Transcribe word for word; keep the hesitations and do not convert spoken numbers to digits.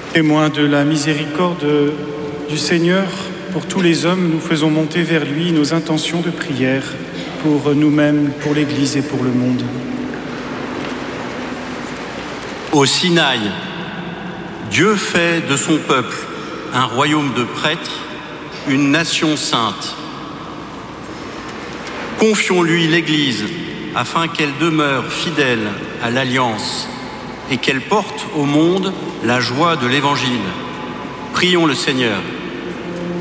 Témoins de la miséricorde du Seigneur pour tous les hommes, nous faisons monter vers lui nos intentions de prière pour nous-mêmes, pour l'Église et pour le monde. Au Sinaï, Dieu fait de son peuple un royaume de prêtres, une nation sainte. Confions-lui l'Église afin qu'elle demeure fidèle à l'Alliance et qu'elle porte au monde la joie de l'Évangile. Prions le Seigneur.